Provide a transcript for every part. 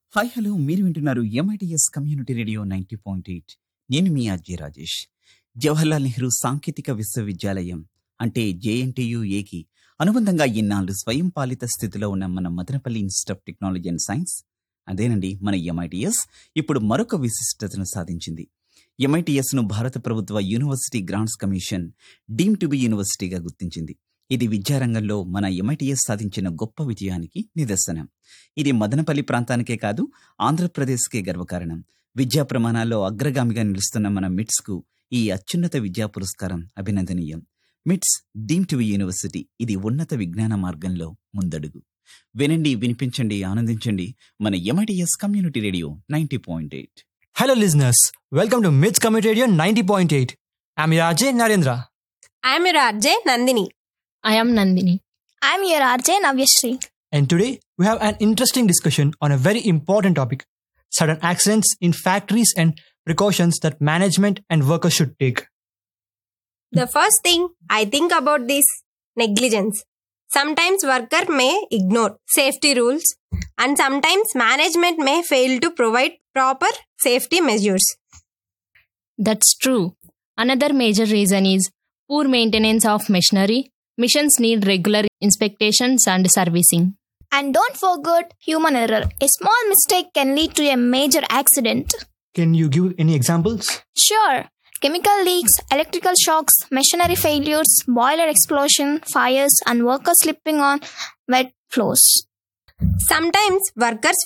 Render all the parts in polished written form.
Hi hello మీరు వింటున్నారు MITS community radio 90.8. నేను మీ ఆర్జే రాజేష్. జవహర్లాల్ నెహ్రూ సాంకేతిక విశ్వవిద్యాలయం అంటే జేఎన్టీయుఏకి అనుబంధంగా ఇన్నాళ్ళు స్వయం పాలిత స్థితిలో ఉన్న మన Madanapalle institute of technology and science, అదేనండి మన ఎంఐటిఎస్, ఇప్పుడు మరొక విశిష్టతను సాధించింది. ఎంఐటిఎస్ను భారత ప్రభుత్వ university grants commission deem to be యూనివర్సిటీగా గుర్తించింది. ఇది విద్యారంగంలో మన ఎంఐటిఎస్ సాధించిన గొప్ప విజయానికి నిదర్శనం. ఇది మదనపల్లి ప్రాంతానికే కాదు, ఆంధ్రప్రదేశ్కే గర్వకారణం. విద్యా ప్రమాణాల్లో అగ్రగామిగా నిలుస్తున్న మన మిట్స్కు ఈ అత్యున్నత విద్యా పురస్కారం అభినందనీయం. మిట్స్ డీమ్ టు బి యూనివర్సిటీ, ఇది ఉన్నత విజ్ఞాన మార్గంలో ముందడుగు. వినండి, వినిపించండి, ఆనందించండి మన MITS community radio 90.8. Hello listeners, welcome to MITS Community Radio 90.8. I'm your RJ Narendra. I'm your RJ Nandini. I am Nandini. I'm your RJ Navyashree. And today we have an interesting discussion on a very important topic: sudden accidents in factories and precautions that management and workers should take. The first thing I think about this negligence. Sometimes worker may ignore safety rules and sometimes management may fail to provide proper safety measures. That's true. Another major reason is poor maintenance of machinery. Machines need regular inspections and servicing. And don't forget human error. A small mistake can lead to a major accident. Can you give any examples? Sure. Chemical leaks, electrical shocks, machinery failures, boiler explosion, fires, and workers slipping on wet floors. Sometimes workers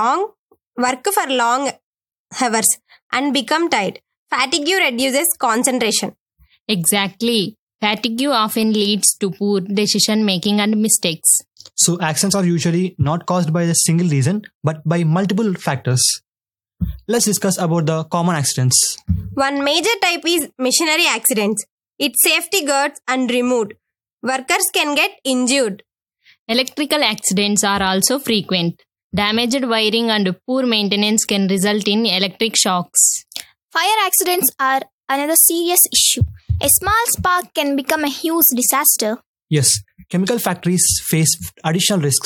work for long hours and become tired. Fatigue reduces concentration. Exactly. Fatigue often leads to poor decision making and mistakes. So accidents are usually not caused by a single reason but by multiple factors. Let's discuss about the common accidents. One major type is machinery accidents. Its safety guards are removed. Workers can get injured. Electrical accidents are also frequent. Damaged wiring and poor maintenance can result in electric shocks. Fire accidents are another serious issue. A small spark can become a huge disaster. Yes, chemical factories face additional risks.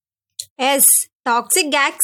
Yes, toxic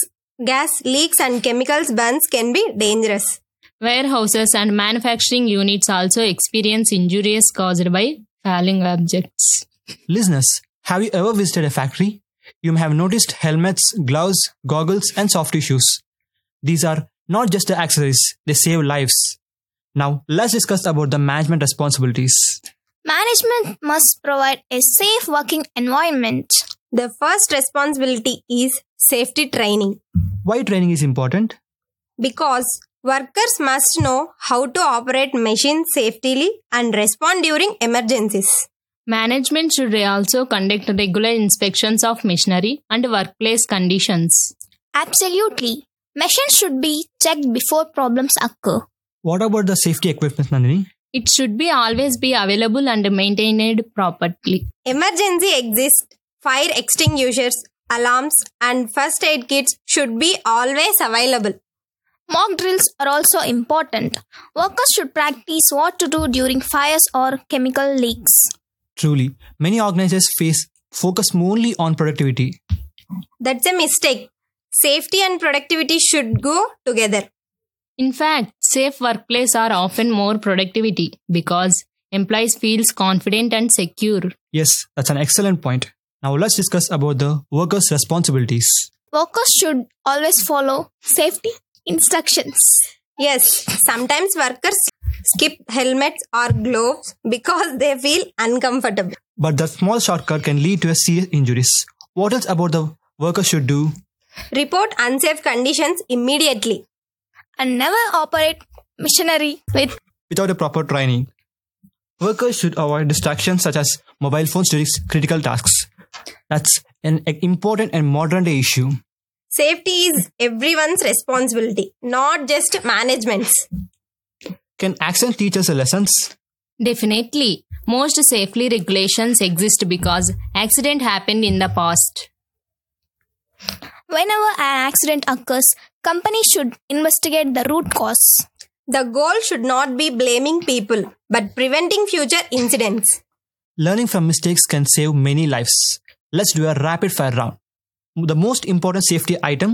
gas leaks and chemicals burns can be dangerous. Warehouses and manufacturing units also experience injuries caused by falling objects. Listeners, have you ever visited a factory? You may have noticed helmets, gloves, goggles, and soft shoes. These are not just the accessories, they save lives. Now, let's discuss about the management responsibilities. Management must provide a safe working environment. The first responsibility is safety training. Why training is important? Because workers must know how to operate machines safely and respond during emergencies. Management should also conduct regular inspections of machinery and workplace conditions. Absolutely. Machines should be checked before problems occur. What about the safety equipment, Nandini? It should be always be available and maintained properly. Emergency exits, fire extinguishers, alarms, and first aid kits should be always available. Mock drills are also important. Workers should practice what to do during fires or chemical leaks. Truly, many organizations focus only on productivity. That's a mistake. Safety and productivity should go together. In fact, safe workplaces are often more productivity because employees feel confident and secure. Yes, that's an excellent point. Now let's discuss about the workers' responsibilities. Workers should always follow safety instructions. Yes, sometimes workers skip helmets or gloves because they feel uncomfortable. But the small shortcut can lead to serious injuries. What else about the workers should do? Report unsafe conditions immediately. And never operate machinery without a proper training. Workers should avoid distractions such as mobile phones during critical tasks. That's an important and modern day issue. Safety is everyone's responsibility, not just management's. Can accidents teach us lessons? Definitely. Most safety regulations exist because accident happened in the past. Whenever an accident occurs, companies should investigate the root cause. The goal should not be blaming people, but preventing future incidents. Learning from mistakes can save many lives. Let's do a rapid fire round. The most important safety item